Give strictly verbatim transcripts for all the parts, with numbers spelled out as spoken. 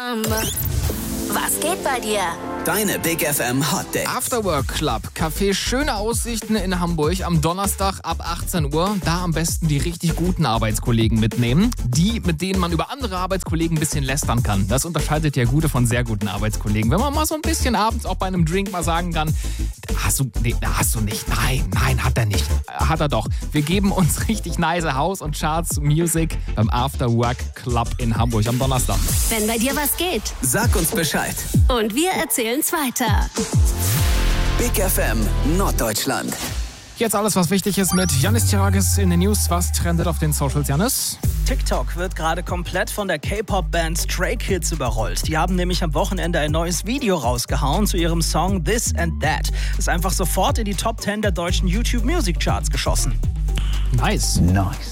Was geht bei dir? Deine Big F M Hot Dates. Afterwork Club, Café Schöne Aussichten in Hamburg am Donnerstag ab achtzehn Uhr. Da am besten die richtig guten Arbeitskollegen mitnehmen. Die, mit denen man über andere Arbeitskollegen ein bisschen lästern kann. Das unterscheidet ja gute von sehr guten Arbeitskollegen. Wenn man mal so ein bisschen abends auch bei einem Drink mal sagen kann, hast du, nee, hast du nicht. Nein, nein, hat er nicht. Hat er doch. Wir geben uns richtig nice House- und Charts-Music beim Afterwork Club in Hamburg am Donnerstag. Wenn bei dir was geht. Sag uns Bescheid. Und wir erzählen's weiter. Big F M Norddeutschland. Jetzt alles, was wichtig ist mit Janis Tirages in den News. Was trendet auf den Socials, Janis? TikTok wird gerade komplett von der K-Pop-Band Stray Kids überrollt. Die haben nämlich am Wochenende ein neues Video rausgehauen zu ihrem Song This and That. Ist einfach sofort in die Top zehn der deutschen YouTube Music Charts geschossen. Nice. Nice.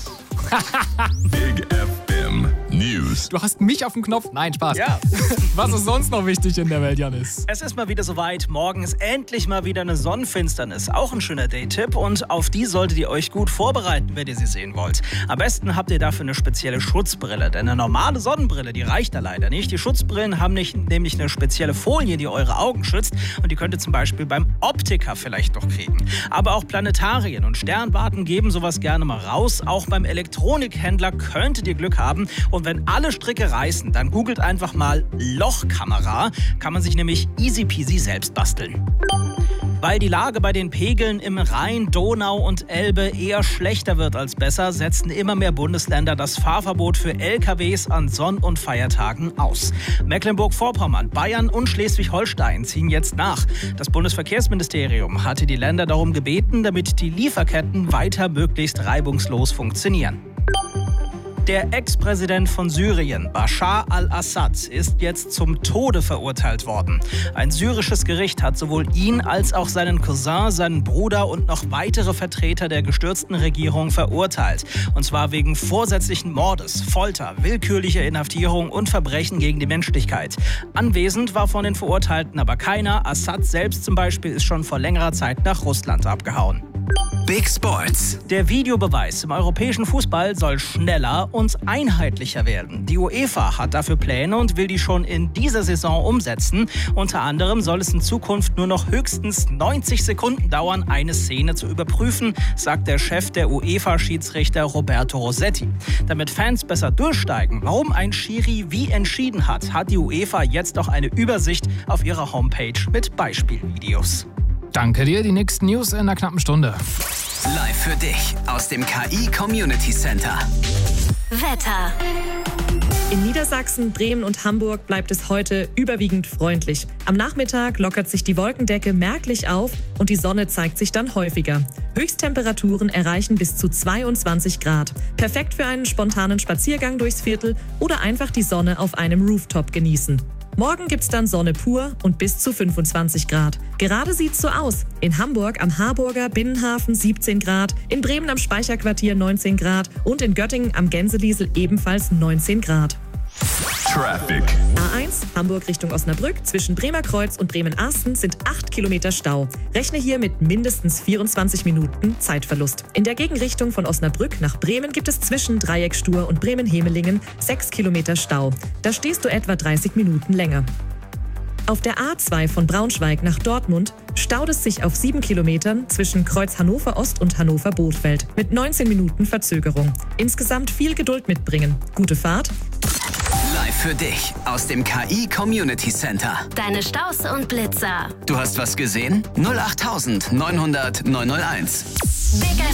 Big F M News. Du hast mich auf dem Knopf. Nein, Spaß. Ja. Was ist sonst noch wichtig in der Welt, Janis? Es ist mal wieder soweit. Morgen ist endlich mal wieder eine Sonnenfinsternis. Auch ein schöner Daytipp. Und auf die solltet ihr euch gut vorbereiten, wenn ihr sie sehen wollt. Am besten habt ihr dafür eine spezielle Schutzbrille. Denn eine normale Sonnenbrille, die reicht da leider nicht. Die Schutzbrillen haben nicht, nämlich eine spezielle Folie, die eure Augen schützt. Und die könnt ihr zum Beispiel beim Optiker vielleicht noch kriegen. Aber auch Planetarien und Sternwarten geben sowas gerne mal raus. Auch beim Elektronikhändler könntet ihr Glück haben. Und wenn alle Stricke reißen, dann googelt einfach mal Lochkamera. Kann man sich nämlich easy peasy selbst basteln. Weil die Lage bei den Pegeln im Rhein, Donau und Elbe eher schlechter wird als besser, setzen immer mehr Bundesländer das Fahrverbot für L K Ws an Sonn- und Feiertagen aus. Mecklenburg-Vorpommern, Bayern und Schleswig-Holstein ziehen jetzt nach. Das Bundesverkehrsministerium hatte die Länder darum gebeten, damit die Lieferketten weiter möglichst reibungslos funktionieren. Der Ex-Präsident von Syrien, Bashar al-Assad, ist jetzt zum Tode verurteilt worden. Ein syrisches Gericht hat sowohl ihn als auch seinen Cousin, seinen Bruder und noch weitere Vertreter der gestürzten Regierung verurteilt. Und zwar wegen vorsätzlichen Mordes, Folter, willkürlicher Inhaftierung und Verbrechen gegen die Menschlichkeit. Anwesend war von den Verurteilten aber keiner. Assad selbst zum Beispiel ist schon vor längerer Zeit nach Russland abgehauen. Big Sports. Der Videobeweis im europäischen Fußball soll schneller und einheitlicher werden. Die UEFA hat dafür Pläne und will die schon in dieser Saison umsetzen. Unter anderem soll es in Zukunft nur noch höchstens neunzig Sekunden dauern, eine Szene zu überprüfen, sagt der Chef der UEFA-Schiedsrichter Roberto Rossetti. Damit Fans besser durchsteigen, warum ein Schiri wie entschieden hat, hat die UEFA jetzt auch eine Übersicht auf ihrer Homepage mit Beispielvideos. Danke dir. Die nächsten News in einer knappen Stunde. Live für dich aus dem K I Community Center. Wetter. In Niedersachsen, Bremen und Hamburg bleibt es heute überwiegend freundlich. Am Nachmittag lockert sich die Wolkendecke merklich auf und die Sonne zeigt sich dann häufiger. Höchsttemperaturen erreichen bis zu zweiundzwanzig Grad. Perfekt für einen spontanen Spaziergang durchs Viertel oder einfach die Sonne auf einem Rooftop genießen. Morgen gibt's dann Sonne pur und bis zu fünfundzwanzig Grad. Gerade sieht's so aus. In Hamburg am Harburger Binnenhafen siebzehn Grad, in Bremen am Speicherquartier neunzehn Grad und in Göttingen am Gänseliesel ebenfalls neunzehn Grad. Traffic. A eins, Hamburg Richtung Osnabrück, zwischen Bremer Kreuz und Bremen-Asten sind acht Kilometer Stau. Rechne hier mit mindestens vierundzwanzig Minuten Zeitverlust. In der Gegenrichtung von Osnabrück nach Bremen gibt es zwischen Dreieckstuhr und Bremen-Hemelingen sechs Kilometer Stau. Da stehst du etwa dreißig Minuten länger. Auf der A zwei von Braunschweig nach Dortmund staut es sich auf sieben Kilometern zwischen Kreuz Hannover Ost und Hannover Bothfeld mit neunzehn Minuten Verzögerung. Insgesamt viel Geduld mitbringen. Gute Fahrt. Live für dich aus dem K I Community Center. Deine Staus und Blitzer. Du hast was gesehen? null acht neunhundert neunhunderteins. Big F